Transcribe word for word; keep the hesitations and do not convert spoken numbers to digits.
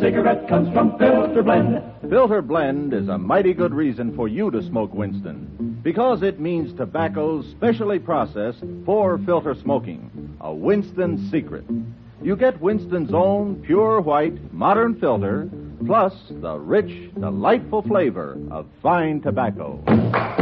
cigarette comes from Filter Blend. Filter Blend is a mighty good reason for you to smoke Winston, because it means tobacco specially processed for filter smoking. A Winston secret. You get Winston's own pure white, modern filter, plus the rich, delightful flavor of fine tobacco.